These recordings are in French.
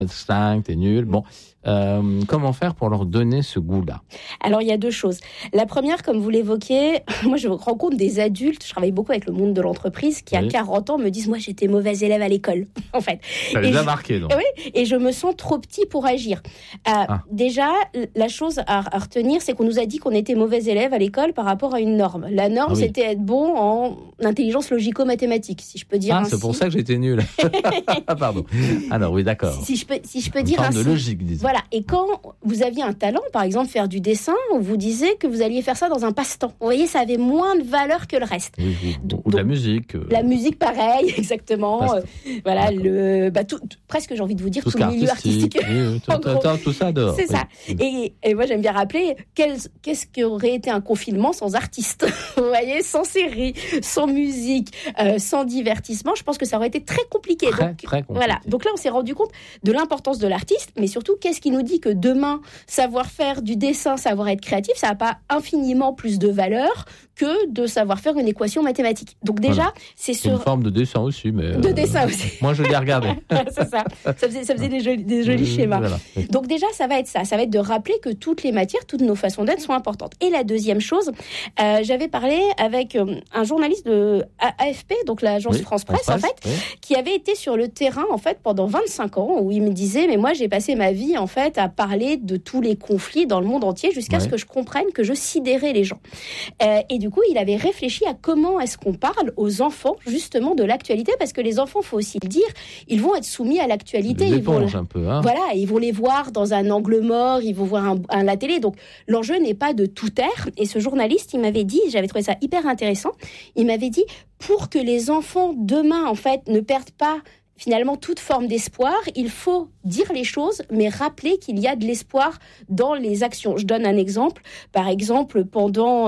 5, t'es nul. Bon, comment faire pour leur donner ce goût-là ? Alors, il y a deux choses. La première, comme vous l'évoquiez, moi, je rencontre des adultes, je travaille beaucoup avec le monde de l'entreprise, qui à 40 ans me disent, moi, j'étais mauvaise élève à l'école, en fait. Ça les a marqués, donc. Oui, et je me sens trop petit pour agir. Déjà, la chose à retenir, c'est qu'on nous a dit qu'on était mauvais élève à l'école par rapport à une norme. La norme, c'était être bon en intelligence logico-mathématique, si je peux dire ainsi. C'est pour ça que j'étais nul. Pardon. Alors, oui, d'accord. Si je peux dire ainsi. De logique, disons. Voilà. Et quand vous aviez un talent, par exemple, faire du dessin, on vous disait que vous alliez faire ça dans un passe-temps. Vous voyez, ça avait moins de valeur que le reste. Oui. Ou de la musique. La musique, pareil, exactement. Voilà, presque, j'ai envie de vous dire, tout le milieu artistique. Tout ça dehors. C'est ça. Et moi, j'aime bien rappeler, qu'est-ce qui aurait été un confinement sans artistes ? Vous voyez, sans séries, sans musique, sans divertissement, je pense que ça aurait été très compliqué. Très compliqué. Voilà. Donc là, on s'est rendu compte de l'importance de l'artiste, mais surtout, qu'est-ce qui nous dit que demain, savoir faire du dessin, savoir être créatif, ça n'a pas infiniment plus de valeur que de savoir faire une équation mathématique. Donc déjà, c'est une forme de dessin aussi, mais... De dessin aussi. Moi, je l'ai regardé. C'est ça. Ça faisait des jolis schémas. Voilà. Donc déjà, ça va être ça. Ça va être de rappeler que toutes les matières, toutes nos façons d'être sont importantes. Et la deuxième chose, j'avais parlé avec un journaliste de AFP, donc l'agence France Presse, en fait, qui avait été sur le terrain, en fait, pendant 25 ans, où il me disait, mais moi, j'ai passé ma vie, en fait, à parler de tous les conflits dans le monde entier jusqu'à ce que je comprenne que je sidérais les gens. Et du coup, il avait réfléchi à comment est-ce qu'on parle aux enfants, justement, de l'actualité, parce que les enfants, faut aussi le dire, ils vont être soumis à l'actualité. Ils vont un peu, hein. Voilà, ils vont les voir dans un angle mort, ils vont voir la télé. Donc, l'enjeu n'est pas de tout taire. Et ce journaliste, il m'avait dit, j'avais trouvé ça hyper intéressant, il m'avait dit, pour que les enfants, demain, en fait, ne perdent pas finalement toute forme d'espoir, il faut dire les choses, mais rappeler qu'il y a de l'espoir dans les actions. Je donne un exemple. Par exemple, pendant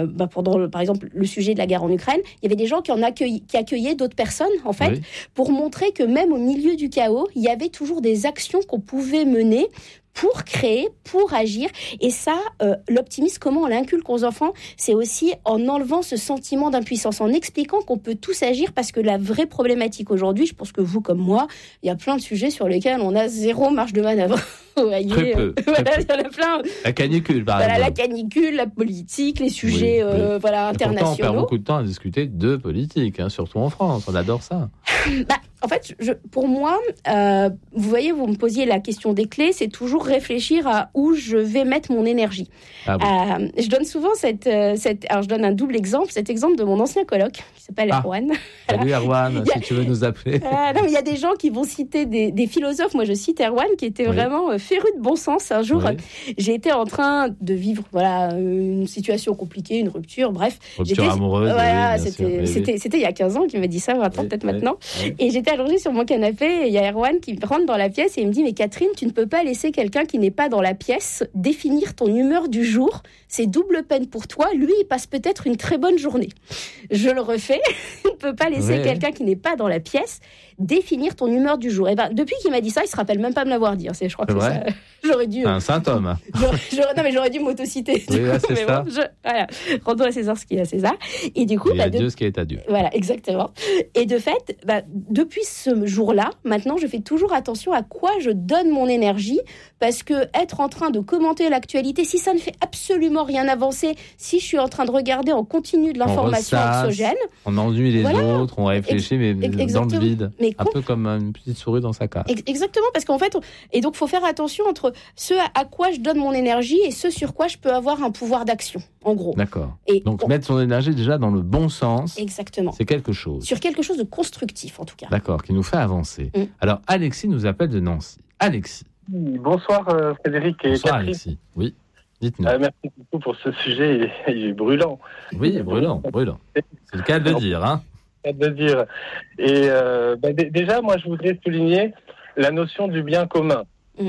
par exemple, le sujet de la guerre en Ukraine, il y avait des gens qui accueillaient d'autres personnes, en fait, pour montrer que même au milieu du chaos, il y avait toujours des actions qu'on pouvait mener pour créer, pour agir. Et ça, l'optimisme, comment on l'inculque aux enfants, c'est aussi en enlevant ce sentiment d'impuissance, en expliquant qu'on peut tous agir, parce que la vraie problématique aujourd'hui, je pense que vous comme moi, il y a plein de sujets sur lesquels on a zéro marge de manœuvre. Vous voyez, très peu. Il y en a plein. La canicule, par exemple. La canicule, la politique, les sujets internationaux. Pourtant, on perd beaucoup de temps à discuter de politique, surtout en France. On adore ça. En fait, pour moi, vous voyez, vous me posiez la question des clés, c'est toujours réfléchir à où je vais mettre mon énergie. Je donne souvent alors je donne un double exemple, cet exemple de mon ancien coloc, qui s'appelle Erwan. Salut Erwan, si tu veux nous appeler. Non, mais il y a des gens qui vont citer des philosophes. Moi, je cite Erwan, qui était vraiment féru de bon sens. Un jour, j'ai été en train de vivre une situation compliquée, une rupture, bref. Rupture amoureuse. C'était il y a 15 ans qu'il m'a dit ça, peut-être maintenant. Et j'étais allongée sur mon canapé, et il y a Erwan qui rentre dans la pièce et il me dit, mais Catherine, tu ne peux pas laisser quelqu'un qui n'est pas dans la pièce définir ton humeur du jour. C'est double peine pour toi. Lui, il passe peut-être une très bonne journée. Je le refais. Tu ne peux pas laisser quelqu'un qui n'est pas dans la pièce définir ton humeur du jour. Et depuis qu'il m'a dit ça, il se rappelle même pas me l'avoir dit. Je crois que ça, j'aurais dû. Un symptôme. J'aurais dû m'autociter. Oui, c'est ça. Voilà. Rendons à César ce qui est à César. Et du coup, à Dieu ce qui est à Dieu. Voilà, exactement. Et de fait, depuis ce jour-là, maintenant, je fais toujours attention à quoi je donne mon énergie, parce que être en train de commenter l'actualité, si ça ne fait absolument rien avancer, si je suis en train de regarder en continu de l'information anxiogène, on ennuie les autres, on réfléchit, mais dans le vide. Un peu comme une petite souris dans sa cage. Exactement, parce qu'en fait, et donc, il faut faire attention entre ce à quoi je donne mon énergie et ce sur quoi je peux avoir un pouvoir d'action, en gros. D'accord. Et donc, mettre son énergie déjà dans le bon sens, exactement. C'est quelque chose. Sur quelque chose de constructif, en tout cas. D'accord, qui nous fait avancer. Alors, Alexis nous appelle de Nancy. Alexis. Bonsoir Frédéric et bonsoir, Catherine. Alexis. Oui, dites-nous. Merci beaucoup pour ce sujet, il est brûlant. Oui, brûlant. C'est le cas de le dire, Et déjà, moi, je voudrais souligner la notion du bien commun.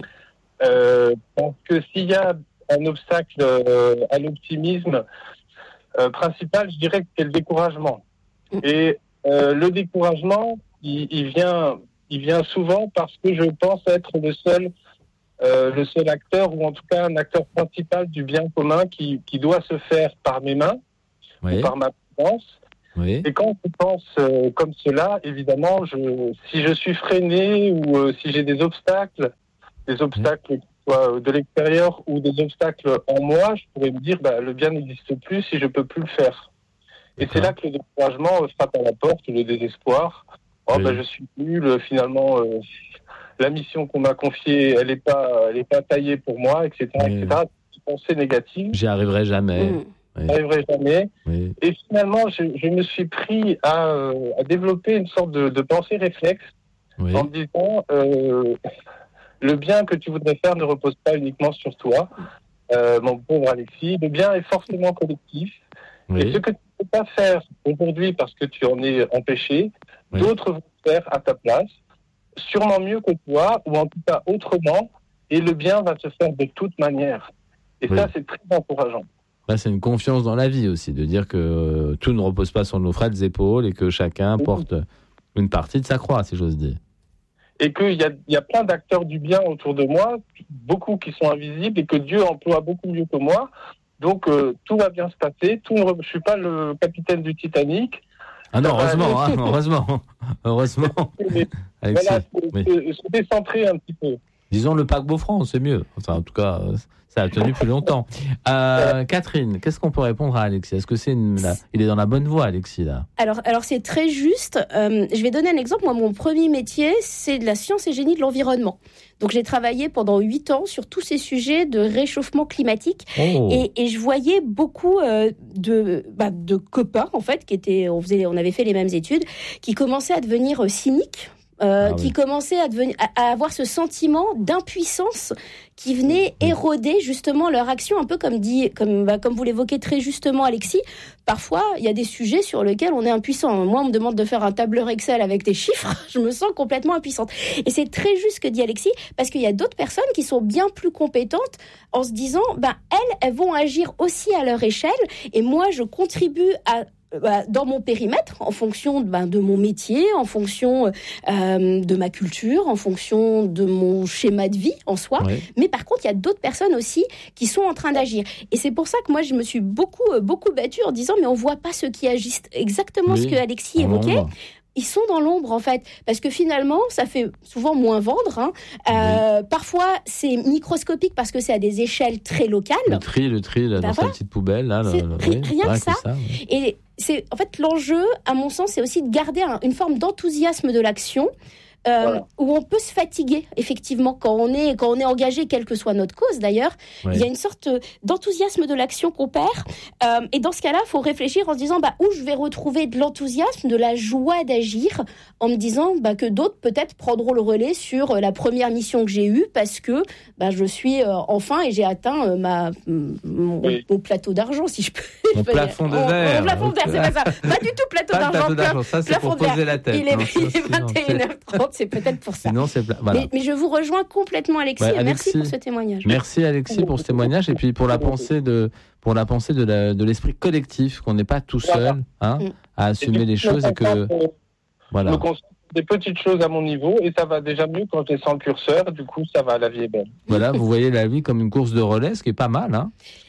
Parce que s'il y a un obstacle à l'optimisme principal, je dirais que c'est le découragement. Et le découragement, il vient souvent parce que je pense être le seul acteur, ou en tout cas un acteur principal du bien commun qui doit se faire par mes mains, ou par ma présence. Oui. Et quand je pense comme cela, évidemment, si je suis freiné ou si j'ai des obstacles qui soient de l'extérieur ou des obstacles en moi, je pourrais me dire, le bien n'existe plus si je peux plus le faire. Et c'est là que le découragement frappe à la porte, le désespoir. Je suis nul, finalement, la mission qu'on m'a confiée, elle est pas taillée pour moi, etc., etc. Des pensées négatives. J'y arriverai jamais. J'y arriverai jamais. Oui. Et finalement, je me suis pris à développer une sorte de pensée réflexe en me disant le bien que tu voudrais faire ne repose pas uniquement sur toi, mon pauvre Alexis. Le bien est forcément collectif. Oui. Et ce que tu ne peux pas faire aujourd'hui parce que tu en es empêché, d'autres vont faire à ta place, sûrement mieux que toi, ou en tout cas autrement, et le bien va se faire de toute manière. Et ça, c'est très encourageant. Là, c'est une confiance dans la vie aussi, de dire que tout ne repose pas sur nos frêles épaules et que chacun porte une partie de sa croix, si j'ose dire. Et qu'il y a plein d'acteurs du bien autour de moi, beaucoup qui sont invisibles, et que Dieu emploie beaucoup mieux que moi. Donc, tout va bien se passer. Je ne suis pas le capitaine du Titanic. Ah non, heureusement. Alexis, se décentrer un petit peu. Disons le paquebot France, c'est mieux. Enfin, en tout cas, ça a tenu plus longtemps. Catherine, qu'est-ce qu'on peut répondre à Alexis ? Est-ce que il est dans la bonne voie, Alexis, là ? Alors c'est très juste. Je vais donner un exemple. Moi, mon premier métier, c'est de la science et génie de l'environnement. Donc, j'ai travaillé pendant 8 ans sur tous ces sujets de réchauffement climatique. Et je voyais beaucoup de copains, en fait, on avait fait les mêmes études, qui commençaient à devenir cyniques. Qui commençait à avoir ce sentiment d'impuissance qui venait éroder justement leur action, un peu comme vous l'évoquez très justement, Alexis. Parfois, il y a des sujets sur lesquels on est impuissant. Moi, on me demande de faire un tableur Excel avec des chiffres, je me sens complètement impuissante. Et c'est très juste ce que dit Alexis, parce qu'il y a d'autres personnes qui sont bien plus compétentes en se disant, elles vont agir aussi à leur échelle, et moi, je contribue dans mon périmètre, en fonction de mon métier, en fonction de ma culture, en fonction de mon schéma de vie en soi. Oui. Mais par contre, il y a d'autres personnes aussi qui sont en train d'agir. Et c'est pour ça que moi, je me suis beaucoup battue en disant, mais on voit pas ceux qui agissent. Exactement ce que Alexis évoquait. Ils sont dans l'ombre, en fait, parce que finalement, ça fait souvent moins vendre. Parfois, c'est microscopique parce que c'est à des échelles très locales. Le tri là, dans sa petite poubelle. Là, rien que ça. Et en fait, l'enjeu, à mon sens, c'est aussi de garder une forme d'enthousiasme de l'action. Où on peut se fatiguer, effectivement, quand on est engagé, quelle que soit notre cause d'ailleurs. Il y a une sorte d'enthousiasme de l'action qu'on perd. Et dans ce cas-là, il faut réfléchir en se disant où je vais retrouver de l'enthousiasme, de la joie d'agir, en me disant que d'autres peut-être prendront le relais sur la première mission que j'ai eue parce que je suis enfin et j'ai atteint mon plateau d'argent, si je peux. Mon plafond de verre. Mon plafond de verre, c'est pas ça. Pas du tout plateau d'argent. Ça, c'est pour poser la tête. Il est 21h30. C'est peut-être pour ça. Sinon, voilà. Mais je vous rejoins complètement, Alexis, et merci pour ce témoignage. Merci, Alexis, pour ce témoignage, et puis pour la pensée de l'esprit collectif, qu'on n'est pas tout seul à assumer les choses, et que voilà. Je me concentre des petites choses à mon niveau, et ça va déjà mieux quand je sens le curseur. Du coup, ça va, la vie est belle. Voilà, vous voyez la vie comme une course de relais, ce qui est pas mal,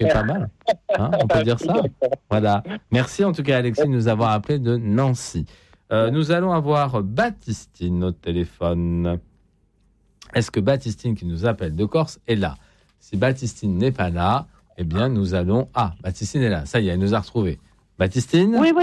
on peut dire ça. Voilà. Merci en tout cas, Alexis, de nous avoir appelé de Nancy. Nous allons avoir Baptistine au téléphone. Est-ce que Baptistine, qui nous appelle de Corse, est là ? Si Baptistine n'est pas là, eh bien nous allons... Ah, Baptistine est là, ça y est, elle nous a retrouvés. Baptistine ? Oui.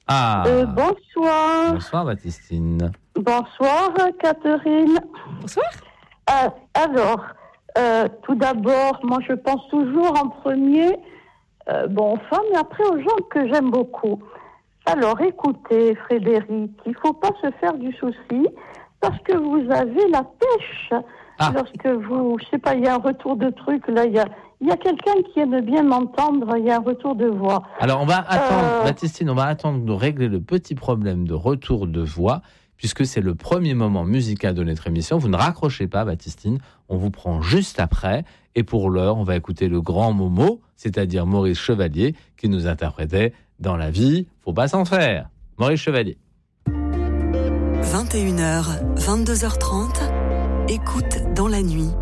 Bonsoir. Bonsoir, Baptistine. Bonsoir, Catherine. Bonsoir. Alors, tout d'abord, moi je pense toujours en premier aux femmes, et après aux gens que j'aime beaucoup. Alors, écoutez, Frédéric, il ne faut pas se faire du souci parce que vous avez la pêche. Lorsque je sais pas, il y a un retour de truc, là, il y a quelqu'un qui aime bien m'entendre, il y a un retour de voix. Alors, on va attendre, Baptistine, on va attendre de régler le petit problème de retour de voix, puisque c'est le premier moment musical de notre émission. Vous ne raccrochez pas, Baptistine, on vous prend juste après. Et pour l'heure, on va écouter le grand Momo, c'est-à-dire Maurice Chevalier, qui nous interprétait Dans la vie, faut pas s'en faire. Maurice Chevalier. 21h, 22h30, écoute dans la nuit.